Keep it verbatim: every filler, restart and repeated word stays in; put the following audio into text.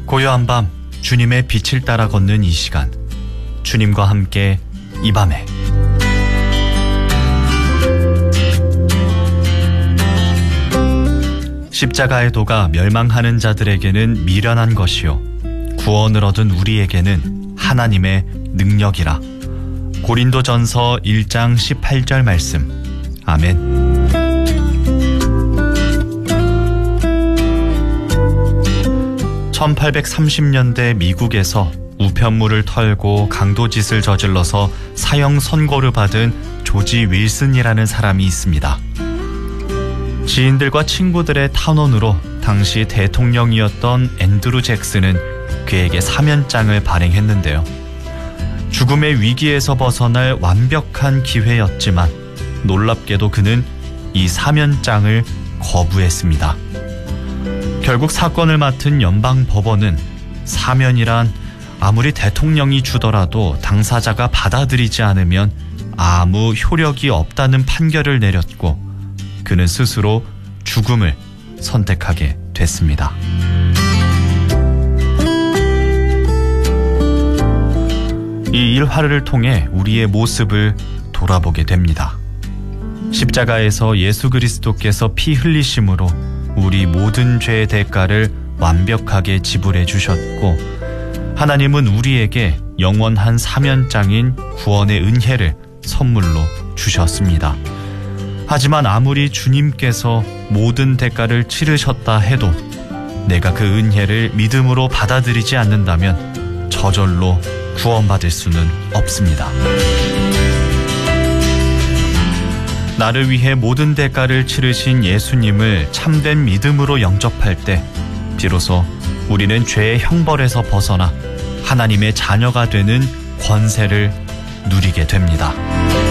고요한 밤, 주님의 빛을 따라 걷는 이 시간, 주님과 함께 이 밤에. 십자가의 도가 멸망하는 자들에게는 미련한 것이요 구원을 얻은 우리에게는 하나님의 능력이라. 고린도전서 일 장 십팔 절 말씀. 아멘. 천팔백삼십 년대 미국에서 우편물을 털고 강도짓을 저질러서 사형 선고를 받은 조지 윌슨이라는 사람이 있습니다. 지인들과 친구들의 탄원으로 당시 대통령이었던 앤드루 잭슨은 그에게 사면장을 발행했는데요. 죽음의 위기에서 벗어날 완벽한 기회였지만 놀랍게도 그는 이 사면장을 거부했습니다. 결국 사건을 맡은 연방법원은 사면이란 아무리 대통령이 주더라도 당사자가 받아들이지 않으면 아무 효력이 없다는 판결을 내렸고 그는 스스로 죽음을 선택하게 됐습니다. 이 일화를 통해 우리의 모습을 돌아보게 됩니다. 십자가에서 예수 그리스도께서 피 흘리심으로 우리 모든 죄의 대가를 완벽하게 지불해 주셨고, 하나님은 우리에게 영원한 사면장인 구원의 은혜를 선물로 주셨습니다. 하지만 아무리 주님께서 모든 대가를 치르셨다 해도 내가 그 은혜를 믿음으로 받아들이지 않는다면 저절로 구원받을 수는 없습니다. 나를 위해 모든 대가를 치르신 예수님을 참된 믿음으로 영접할 때 비로소 우리는 죄의 형벌에서 벗어나 하나님의 자녀가 되는 권세를 누리게 됩니다.